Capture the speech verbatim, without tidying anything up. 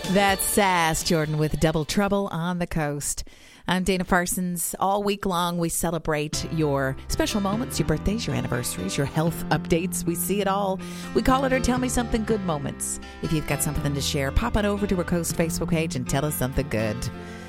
That's Sass Jordan with Double Trouble on the Coast. I'm Dana Parsons. All week long, we celebrate your special moments, your birthdays, your anniversaries, your health updates. We see it all. We call it our Tell Me Something Good moments. If you've got something to share, pop on over to our Coast Facebook page and tell us something good.